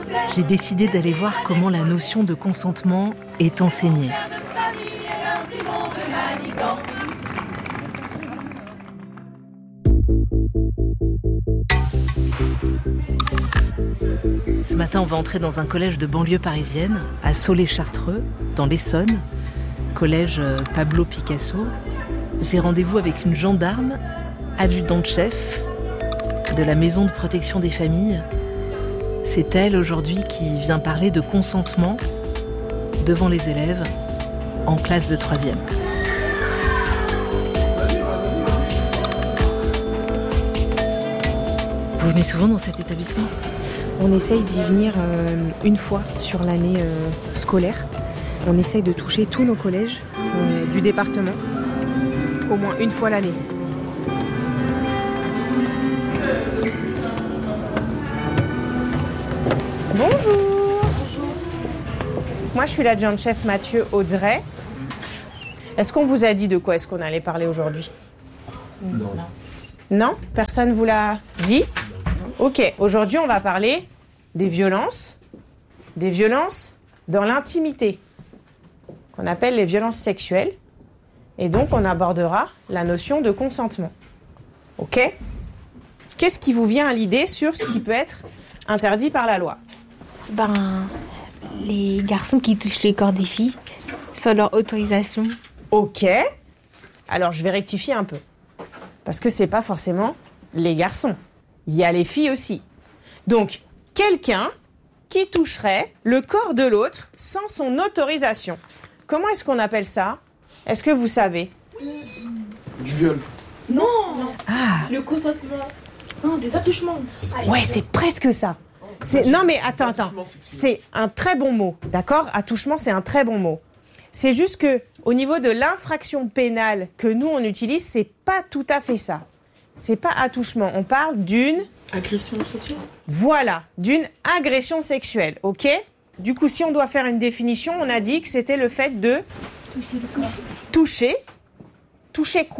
j'ai décidé d'aller voir comment la notion de consentement est enseignée. Ce matin, on va entrer dans un collège de banlieue parisienne, à Soleil-Chartreux, dans l'Essonne, collège Pablo Picasso. J'ai rendez-vous avec une gendarme, adjudante-chef de la maison de protection des familles. C'est elle, aujourd'hui, qui vient parler de consentement devant les élèves en classe de 3e. Vous venez souvent dans cet établissement ? On essaye d'y venir une fois sur l'année scolaire. On essaye de toucher tous nos collèges du département, au moins une fois l'année. Bonjour. Moi, je suis l'adjointe-chef Mathieu Audrey. Est-ce qu'on vous a dit de quoi est-ce qu'on allait parler aujourd'hui ? Non. Non ? Personne vous l'a dit ? Ok, aujourd'hui, on va parler des violences dans l'intimité, qu'on appelle les violences sexuelles. Et donc, on abordera la notion de consentement. Ok ? Qu'est-ce qui vous vient à l'idée sur ce qui peut être interdit par la loi ? Les garçons qui touchent le corps des filles sans leur autorisation. Ok. Alors, je vais rectifier un peu. Parce que c'est pas forcément les garçons. Il y a les filles aussi. Donc, quelqu'un qui toucherait le corps de l'autre sans son autorisation. Comment est-ce qu'on appelle ça ? Est-ce que vous savez ? Du viol. Non. Ah. Le consentement. Non, des attouchements. Ouais, c'est presque ça. Non mais attends. C'est un très bon mot, d'accord ? Attouchement, c'est un très bon mot. C'est juste que au niveau de l'infraction pénale que nous on utilise, c'est pas tout à fait ça. C'est pas attouchement, on parle d'une... Agression sexuelle. Voilà, d'une agression sexuelle, ok ? Du coup, si on doit faire une définition, on a dit que c'était le fait de... Toucher le corps. Toucher. Toucher quoi ?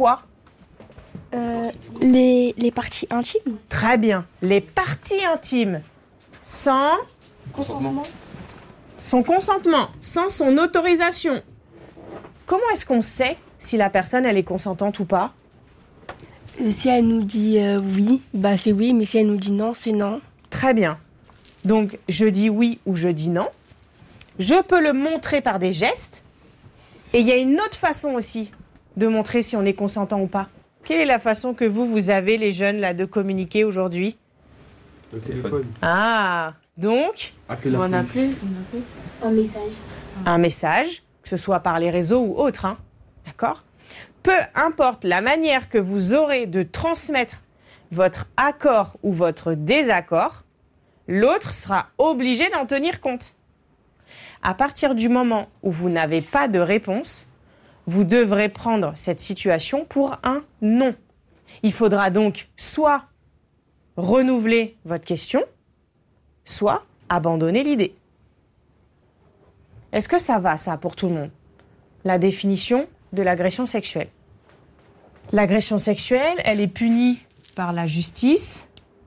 Les parties intimes. Très bien. Les parties intimes. Sans... Consentement. Son consentement, sans son autorisation. Comment est-ce qu'on sait si la personne, elle est consentante ou pas ? Si elle nous dit oui, c'est oui, mais si elle nous dit non, c'est non. Très bien. Donc, je dis oui ou je dis non. Je peux le montrer par des gestes. Et il y a une autre façon aussi de montrer si on est consentant ou pas. Quelle est la façon que vous avez, les jeunes, là, de communiquer aujourd'hui ? Le téléphone. Ah, donc, Appeler la police. Un message. un message, que ce soit par les réseaux ou autre, hein. D'accord ? Peu importe la manière que vous aurez de transmettre votre accord ou votre désaccord, l'autre sera obligé d'en tenir compte. À partir du moment où vous n'avez pas de réponse, vous devrez prendre cette situation pour un non. Il faudra donc soit renouveler votre question, soit abandonner l'idée. Est-ce que ça va, ça, pour tout le monde ? La définition de l'agression sexuelle. L'agression sexuelle, elle est punie par la justice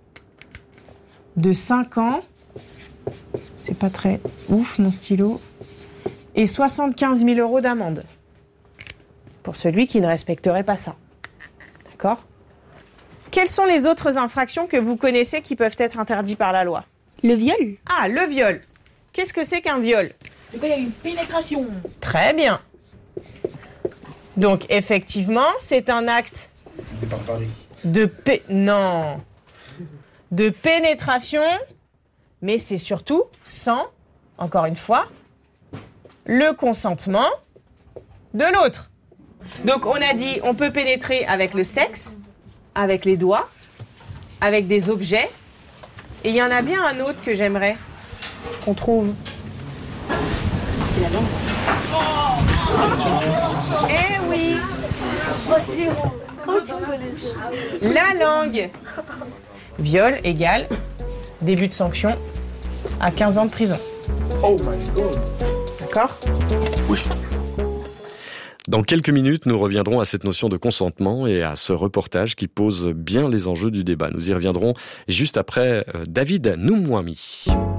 de 5 ans. C'est pas très ouf, mon stylo. Et 75 000 € d'amende. Pour celui qui ne respecterait pas ça. D'accord ? Quelles sont les autres infractions que vous connaissez qui peuvent être interdites par la loi ? Le viol. Ah, le viol. Qu'est-ce que c'est qu'un viol ? C'est quand il y a une pénétration. Très bien. Donc, effectivement, c'est un acte de pénétration, mais c'est surtout sans, encore une fois, le consentement de l'autre. Donc, on a dit, on peut pénétrer avec le sexe, avec les doigts, avec des objets. Et il y en a bien un autre que j'aimerais qu'on trouve. C'est la langue. Eh oui, la langue. Viol égale début de sanction à 15 ans de prison. Oh my God. D'accord ? Oui. Dans quelques minutes, nous reviendrons à cette notion de consentement et à ce reportage qui pose bien les enjeux du débat. Nous y reviendrons juste après David Noumouami.